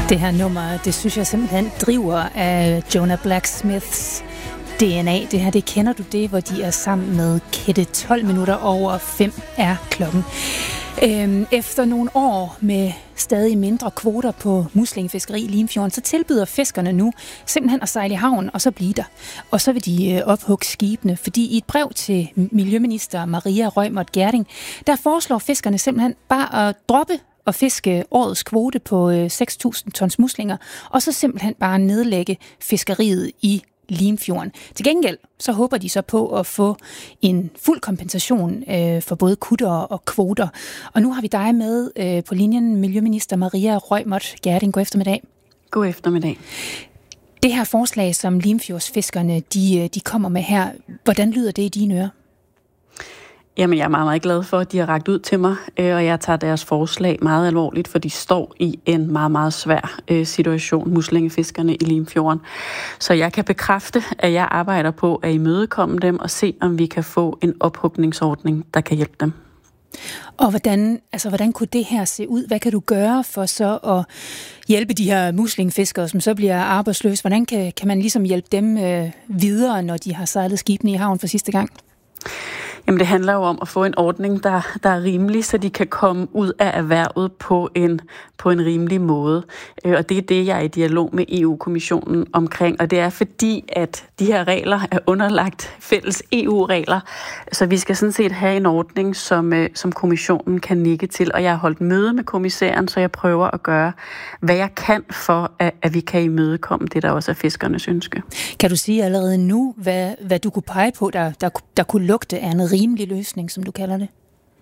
Det her nummer, det synes jeg simpelthen driver af Jonah Blacksmiths DNA. Det her, det kender du det, hvor de er sammen med Kette. 12 minutter over 5 er klokken. Efter nogle år med stadig mindre kvoter på muslingefiskeri i Limfjorden, så tilbyder fiskerne nu simpelthen at sejle i havn og så blive der. Og så vil de ophugge skibene, fordi i et brev til Miljøminister Maria Reumert Gjerding, der foreslår fiskerne simpelthen bare at droppe og fiske årets kvote på 6.000 tons muslinger, og så simpelthen bare nedlægge fiskeriet i Limfjorden. Til gengæld så håber de så på at få en fuld kompensation for både kutter og kvoter. Og nu har vi dig med på linjen, Miljøminister Maria Reumert Gjerding. God eftermiddag. God eftermiddag. Det her forslag, som Limfjordsfiskerne de kommer med her, hvordan lyder det i dine ører? Jamen, jeg er meget, meget glad for, at de har rakt ud til mig, og jeg tager deres forslag meget alvorligt, for de står i en meget, meget svær situation, muslingefiskerne i Limfjorden. Så jeg kan bekræfte, at jeg arbejder på at imødekomme dem og se, om vi kan få en ophugningsordning, der kan hjælpe dem. Og hvordan kunne det her se ud? Hvad kan du gøre for så at hjælpe de her muslingefiskere, som så bliver arbejdsløse? Hvordan kan man ligesom hjælpe dem videre, når de har sejlet skibene i havn for sidste gang? Jamen, det handler jo om at få en ordning, der er rimelig, så de kan komme ud af erhvervet på en rimelig måde. Og det er det, jeg er i dialog med EU-kommissionen omkring. Og det er fordi, at de her regler er underlagt fælles EU-regler. Så vi skal sådan set have en ordning, som kommissionen kan nikke til. Og jeg har holdt møde med kommissæren, så jeg prøver at gøre, hvad jeg kan for, at vi kan imødekomme det, der også er fiskernes ønske. Kan du sige allerede nu, hvad du kunne pege på, der kunne lugte af en rimelig løsning, som du kalder det?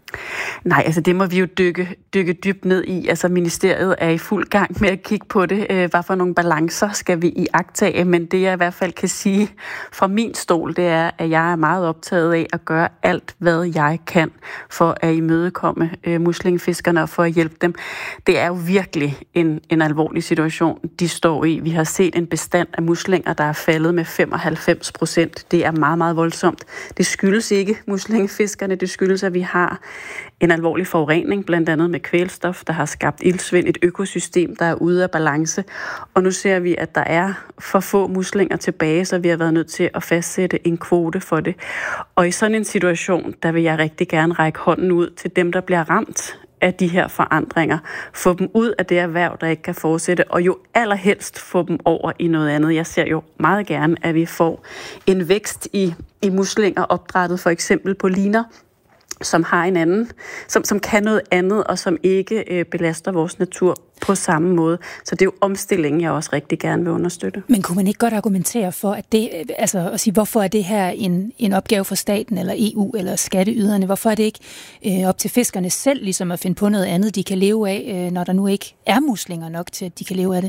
Nej, altså det må vi jo dykke dybt ned i. Altså ministeriet er i fuld gang med at kigge på det. Hvad for nogle balancer skal vi iagttage? Men det jeg i hvert fald kan sige fra min stol, det er, at jeg er meget optaget af at gøre alt, hvad jeg kan for at imødekomme muslingefiskerne og for at hjælpe dem. Det er jo virkelig en alvorlig situation, de står i. Vi har set en bestand af muslinger, der er faldet med 95%. Det er meget, meget voldsomt. Det skyldes ikke muslingefiskerne, det skyldes, at vi har en alvorlig forurening, blandt andet med kvælstof, der har skabt iltsvind, et økosystem, der er ude af balance. Og nu ser vi, at der er for få muslinger tilbage, så vi har været nødt til at fastsætte en kvote for det. Og i sådan en situation, der vil jeg rigtig gerne række hånden ud til dem, der bliver ramt af de her forandringer. Få dem ud af det erhverv, der ikke kan fortsætte, og jo allerhelst få dem over i noget andet. Jeg ser jo meget gerne, at vi får en vækst i muslinger opdrættet for eksempel på liner, som har en anden, som kan noget andet, og som ikke belaster vores natur på samme måde. Så det er jo omstillingen, jeg også rigtig gerne vil understøtte. Men kunne man ikke godt argumentere for, at det, altså at sige, hvorfor er det her en opgave for staten, eller EU, eller skatteyderne? Hvorfor er det ikke op til fiskerne selv, ligesom at finde på noget andet, de kan leve af, når der nu ikke er muslinger nok til, at de kan leve af det?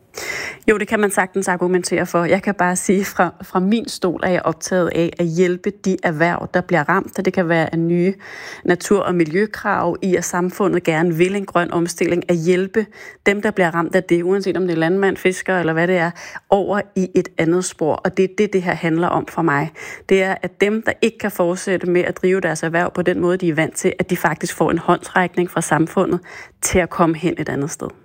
Jo, det kan man sagtens argumentere for. Jeg kan bare sige, fra min stol er jeg optaget af at hjælpe de erhverv, der bliver ramt. Og det kan være en nye natur- og miljøkrav i, at samfundet gerne vil en grøn omstilling. At hjælpe dem, der bliver ramt af det, uanset om det er landmand, fisker eller hvad det er, over i et andet spor. Og det er det her handler om for mig. Det er, at dem, der ikke kan fortsætte med at drive deres erhverv på den måde, de er vant til, at de faktisk får en håndsrækning fra samfundet til at komme hen et andet sted.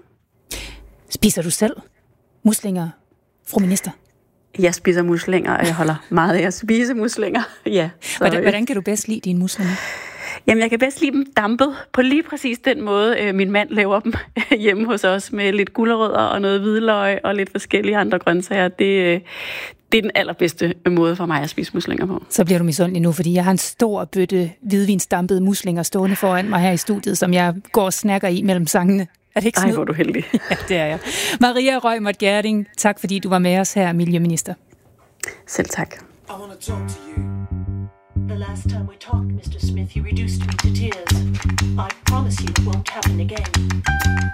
Spiser du selv muslinger, fru minister? Jeg spiser muslinger, og jeg holder meget af at spise muslinger. Ja, hvordan kan du bedst lide dine muslinger? Jamen, jeg kan bedst lide dem dampet på lige præcis den måde, min mand laver dem hjemme hos os, med lidt gulerødder og noget hvidløg og lidt forskellige andre grøntsager. Det er den allerbedste måde for mig at spise muslinger på. Så bliver du misundelig nu, fordi jeg har en stor bøtte hvidvinsdampede muslinger stående foran mig her i studiet, som jeg går og snakker i mellem sangene. Er det ikke snyd? Ej, hvor er du heldig. Ja, det er jeg. Maria Reumert Gjerding, tak fordi du var med os her, Miljøminister. Selv tak. I want to talk to you. The last time we talked, Mr. Smith, you reduced me to tears. I promise you it won't happen again.